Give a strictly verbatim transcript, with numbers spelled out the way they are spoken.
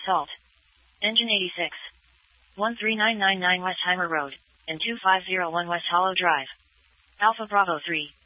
Salt. Engine eighty-six. one three nine nine nine Westheimer Road, and two five zero one West Hollow Drive. Alpha Bravo three.